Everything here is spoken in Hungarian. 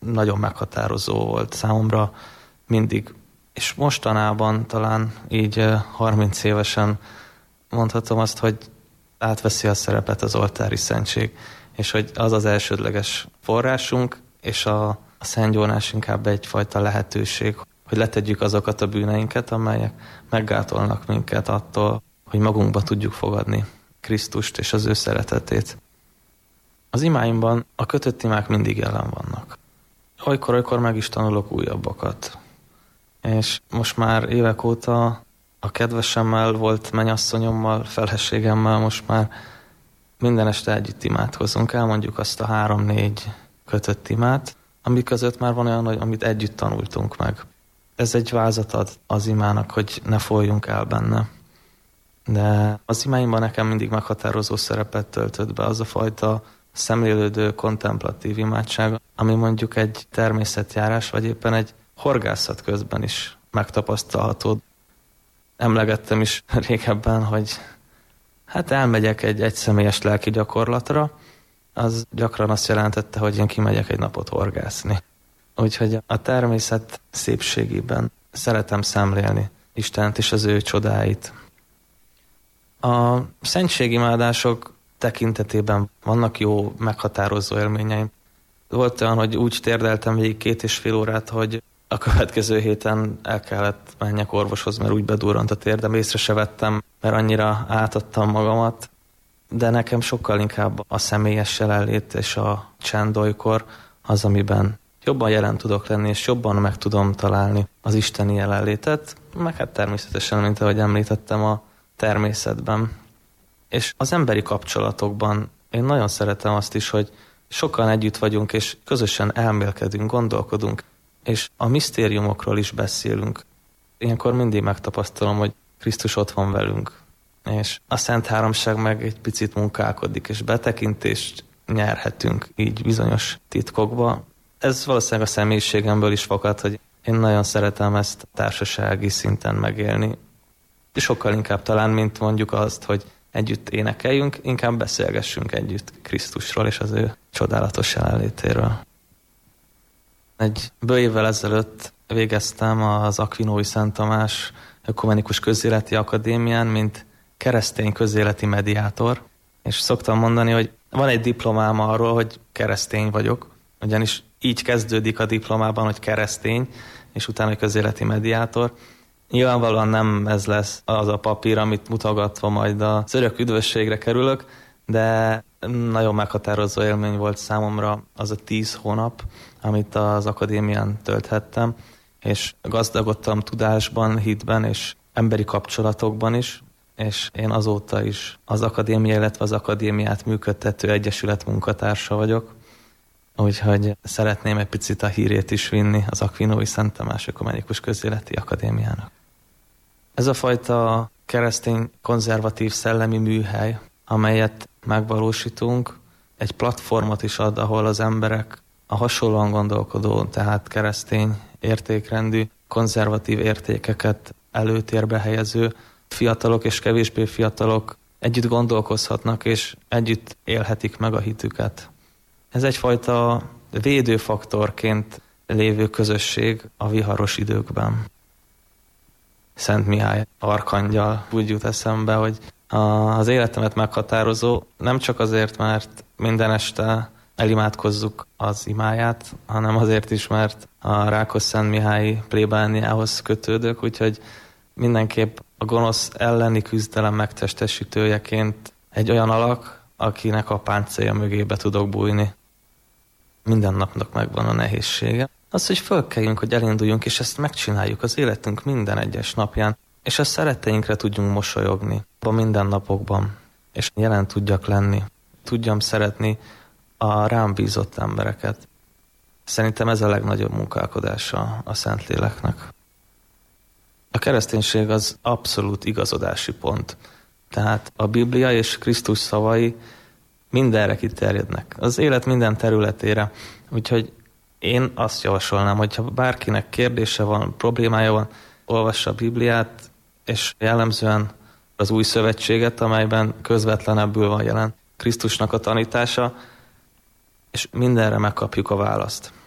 nagyon meghatározó volt számomra mindig. És mostanában talán így 30 évesen mondhatom azt, hogy átveszi a szerepet az oltári szentség, és hogy az az elsődleges forrásunk, és a szentgyónás inkább egyfajta lehetőség, hogy letegyük azokat a bűneinket, amelyek meggátolnak minket attól, hogy magunkba tudjuk fogadni Krisztust és az ő szeretetét. Az imáimban a kötött imák mindig jelen vannak. Olykor meg is tanulok újabbakat. És most már évek óta a kedvesemmel, volt mennyasszonyommal, feleségemmel most már minden este együtt imádkozunk. Elmondjuk azt a 3-4 kötött imát, amik között már van olyan, amit együtt tanultunk meg. Ez egy vázat ad az imának, hogy ne folyjunk el benne. De az imáimban nekem mindig meghatározó szerepet töltött be az a fajta szemlélődő, kontemplatív imádság, ami mondjuk egy természetjárás, vagy éppen egy horgászat közben is megtapasztalható. Emlegettem is régebben, hogy hát elmegyek egy egyszemélyes lelki gyakorlatra, az gyakran azt jelentette, hogy én kimegyek egy napot horgászni. Úgyhogy a természet szépségében szeretem szemlélni Istent és az ő csodáit. A szentségimádások tekintetében vannak jó, meghatározó élményeim. Volt olyan, hogy úgy térdeltem végig 2,5 órát, hogy a következő héten el kellett menjek orvoshoz, mert úgy bedurrant a térdem, észre se vettem, mert annyira átadtam magamat. De nekem sokkal inkább a személyes jelenlét és a csend olykor az, amiben jobban jelen tudok lenni, és jobban meg tudom találni az isteni jelenlétet, meg hát természetesen, mint ahogy említettem, a természetben. És az emberi kapcsolatokban én nagyon szeretem azt is, hogy sokan együtt vagyunk, és közösen elmélkedünk, gondolkodunk, és a misztériumokról is beszélünk. Ilyenkor mindig megtapasztalom, hogy Krisztus ott van velünk. És a Szent Háromság meg egy picit munkálkodik, és betekintést nyerhetünk így bizonyos titkokba. Ez valószínűleg a személyiségemből is fakad, hogy én nagyon szeretem ezt társasági szinten megélni. Sokkal inkább talán, mint mondjuk azt, hogy együtt énekeljünk, inkább beszélgessünk együtt Krisztusról és az ő csodálatos jelenlétéről. Egy bő évvel ezelőtt végeztem az Akvinói Szent Tamás Ökumenikus Közéleti Akadémián, mint keresztény közéleti mediátor, és szoktam mondani, hogy van egy diplomám arról, hogy keresztény vagyok, ugyanis így kezdődik a diplomában, hogy keresztény, és utána egy közéleti mediátor. Nyilvánvalóan nem ez lesz az a papír, amit mutogatva majd az örök üdvösségre kerülök, de nagyon meghatározó élmény volt számomra az a 10 hónap, amit az akadémián tölthettem, és gazdagodtam tudásban, hitben és emberi kapcsolatokban is, és én azóta is az akadémia, illetve az akadémiát működtető egyesület munkatársa vagyok, úgyhogy szeretném egy picit a hírét is vinni az Akvinói Szent Tamás Ökumenikus Közéleti Akadémiának. Ez a fajta keresztény konzervatív szellemi műhely, amelyet megvalósítunk, egy platformot is ad, ahol az emberek a hasonlóan gondolkodó, tehát keresztény értékrendű, konzervatív értékeket előtérbe helyező fiatalok és kevésbé fiatalok együtt gondolkozhatnak, és együtt élhetik meg a hitüket. Ez egyfajta védőfaktorként lévő közösség a viharos időkben. Szent Mihály arkangyal úgy jut eszembe, hogy az életemet meghatározó, nem csak azért, mert minden este elimádkozzuk az imáját, hanem azért is, mert a Rákos-Szentmihályi plébániához kötődök, úgyhogy mindenképp a gonosz elleni küzdelem megtestesítőjeként egy olyan alak, akinek a páncélja mögébe tudok bújni. Minden napnak megvan a nehézsége. Az, hogy fölkeljünk, hogy elinduljunk, és ezt megcsináljuk az életünk minden egyes napján, és a szeretteinkre tudjunk mosolyogni a mindennapokban, és jelen tudjak lenni. Tudjam szeretni a rám bízott embereket. Szerintem ez a legnagyobb munkálkodása a Szentléleknek. A kereszténység az abszolút igazodási pont. Tehát a Biblia és Krisztus szavai mindenre kiterjednek. Az élet minden területére. Úgyhogy én azt javasolnám, hogyha bárkinek kérdése van, problémája van, olvassa a Bibliát, és jellemzően az Új Szövetséget, amelyben közvetlenebbül van jelen Krisztusnak a tanítása, és mindenre megkapjuk a választ.